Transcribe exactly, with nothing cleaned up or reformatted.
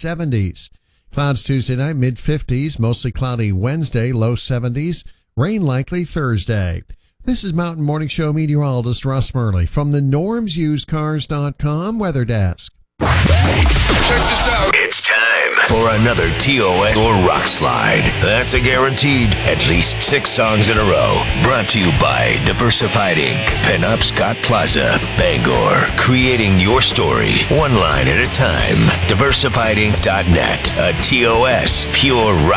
seventies. Clouds Tuesday night, mid-fifties, mostly cloudy Wednesday, low seventies. Rain likely Thursday. This is Mountain Morning Show meteorologist Russ Murley from the norms used cars dot com weather desk. Check this out. It's time for another T O S or Rock Slide. That's a guaranteed at least six songs in a row. Brought to you by Diversified Incorporated. Pinup Scott Plaza, Bangor. Creating your story, one line at a time. diversified inc dot net. A T O S pure rock.